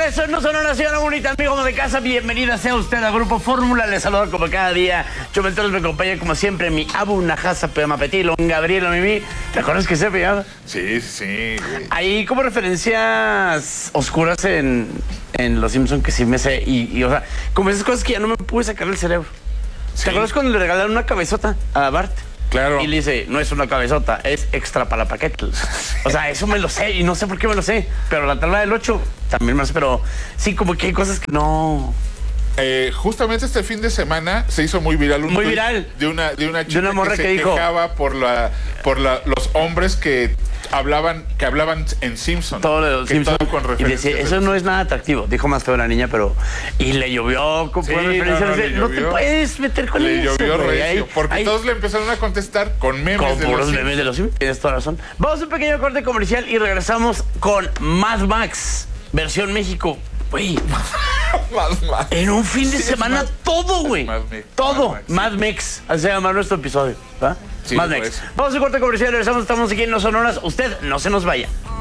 regreso en No Sonora, señora bonita, amigo de casa. Bienvenida sea usted al Grupo Fórmula. Les saludo como cada día. Chomenteros me acompaña como siempre mi Abu Najasa Pedamapetilo, Gabriela Mimi. ¿Te acuerdas que se pillaba? Sí, sí. Hay como referencias oscuras en Los Simpsons que sí me sé. Y, o sea, como esas cosas que ya no me pude sacar del cerebro. Sí. ¿Te acuerdas cuando le regalaron una cabezota a Bart? Claro. Y le dice, no es una cabezota, es extra para la paquete. O sea, eso me lo sé y no sé por qué me lo sé. Pero la tabla del 8 también me lo sé. Pero sí, como que hay cosas que no... Justamente este fin de semana se hizo muy viral un Muy tuit viral. de una chica una morra que se que dijo- quejaba por los hombres que hablaban en Simpson. Todo lo de Los que Simpsons. todo con Y referencias decía, eso de- no es nada atractivo. Dijo más feo la niña, pero... Y le llovió con Sí, referencias. no, de- le no te llovió. puedes meter con Le eso, llovió güey. recio, porque Hay- todos le empezaron a contestar con memes Con de puros los memes Simpsons. de Los Simpsons. Tienes toda razón. Vamos a un pequeño corte comercial y regresamos con Mad Max, versión México. Güey, Más. en un fin de Sí, es semana Mad- todo, güey. Mad Max. Todo. Mad Max, sí. Mad Max. Así se llama nuestro episodio. ¿Va? Sí, Mad por Max. eso. Vamos a un corte comercial y regresamos. Estamos aquí en No Sonoras. Usted no se nos vaya.